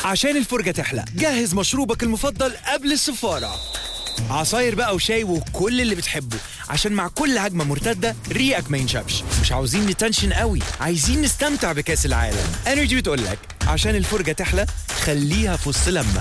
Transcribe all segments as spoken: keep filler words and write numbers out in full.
عشان الفرجة تحلى جهز مشروبك المفضل قبل السفارة، عصاير بقى وشاي وكل اللي بتحبه، عشان مع كل هجمة مرتدة ريقك ما ينشفش. مش عاوزين نتنشن قوي، عايزين نستمتع بكاس العالم. انرجي بتقولك عشان الفرجة تحلى خليها في وسط لمة.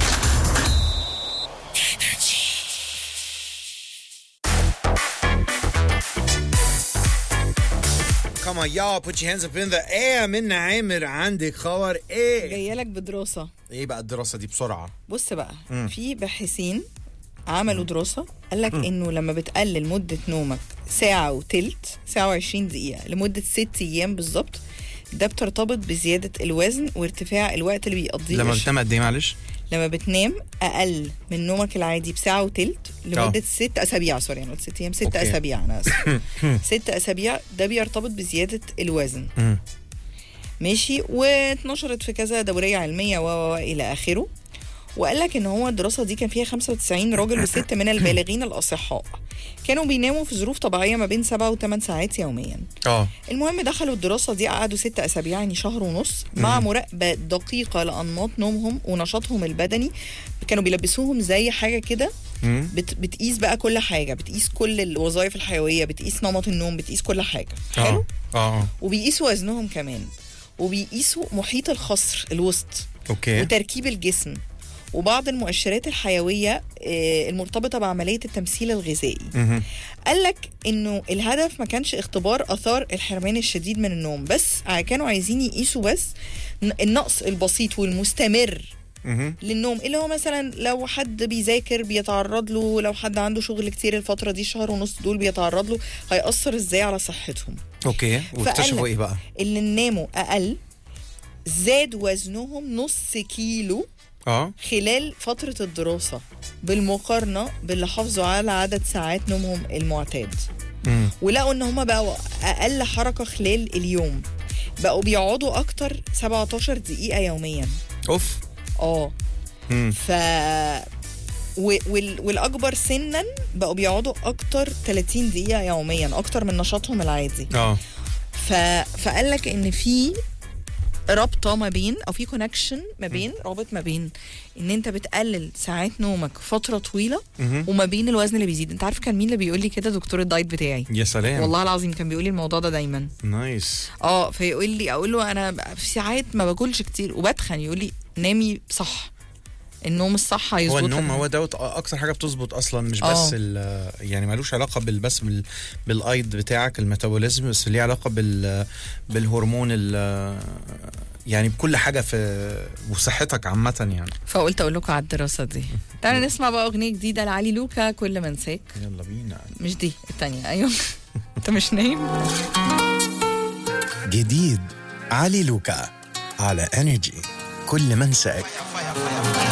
Come on y'all, put your hands up in the air. من عامر عندك خبر ايه؟ جايلك بدراسة. ايه بقى الدراسة دي بسرعة؟ بص بقى، م. في باحثين عملوا دراسة قالك م. انه لما بتقلل مدة نومك ساعة وتلت، ساعة وعشرين دقيقة لمدة ست ايام بالظبط، ده بترتبط بزيادة الوزن وارتفاع الوقت اللي بيقضيه. لما بتنام قد ايه معلش؟ لما بتنام اقل من نومك العادي بساعة وتلت لمدة أوه. ست اسابيع سوري انا قلت ست ايام ست أوكي. اسابيع انا اسف ست اسابيع ده بيرتبط بزيادة الوزن. م. ماشي، واتنشرت في كذا دورية علمية و الى اخره. وقال لك ان هو الدراسه دي كان فيها خمسة وتسعين راجل وست من البالغين الاصحاء كانوا بيناموا في ظروف طبيعيه ما بين سبعة وثمان ساعات يوميا. اه المهم دخلوا الدراسه دي قعدوا ست اسابيع يعني شهر ونص مع مراقبه دقيقه لانماط نومهم ونشاطهم البدني. كانوا بيلبسوهم زي حاجه كده بت بتقيس بقى كل حاجه، بتقيس كل الوظائف الحيويه، بتقيس نمط النوم، بتقيس كل حاجه. حلو. اه وبيقيسوا وزنهم كمان، وبيقيسوا محيط الخصر الوسط. اوكي. وتركيب الجسم وبعض المؤشرات الحيوية المرتبطة بعملية التمثيل الغذائي. قال لك إنه الهدف ما كانش اختبار أثار الحرمان الشديد من النوم، بس كانوا عايزين يقيسوا بس النقص البسيط والمستمر للنوم، اللي هو مثلا لو حد بيذاكر بيتعرض له، لو حد عنده شغل كتير الفترة دي الشهر ونص دول بيتعرض له، هيأثر ازاي على صحتهم. اوكي. واكتشفوا ايه بقى؟ اللي ناموا أقل زاد وزنهم نص كيلو اه خلال فترة الدراسة بالمقارنة باللي حافظوا على عدد ساعات نومهم المعتاد. مم. ولقوا ان هم بقوا اقل حركة خلال اليوم، بقوا بيقعدوا اكتر سبعتاشر دقيقة يوميا. اوف. اه ف و... وال... والاكبر سنا بقوا بيقعدوا اكتر ثلاثين دقيقة يوميا، اكتر من نشاطهم العادي. اه ف... فقال لك ان في رابطه ما بين او في كونكشن ما بين رابط ما بين ان انت بتقلل ساعات نومك فتره طويله وما بين الوزن اللي بيزيد. انت عارف كان مين اللي بيقول لي كده؟ دكتور الدايت بتاعي. يا سلام، والله العظيم كان بيقول لي الموضوع ده دايما. نايس. اه فيقول لي، اقول له انا في ساعات ما باكلش كتير وبتخن، يقول لي نامي صح، النوم الصح هيظبط. هو النوم هو دوت اكتر حاجه بتظبط اصلا، مش بس يعني مالوش علاقه بال بس بال بالايض بتاعك الميتابوليزم، بس ليه علاقه بال بالهرمون يعني بكل حاجه في وصحتك عامه يعني. فقلت اقول لكم على الدراسه دي. تعالوا نسمع بقى اغنيه جديده لعلي لوكا، كل ما انساك. يلا بينا. مش دي الثانيه. ايوه انت مش نايم. جديد علي لوكا على انرجي، كل ما انساك.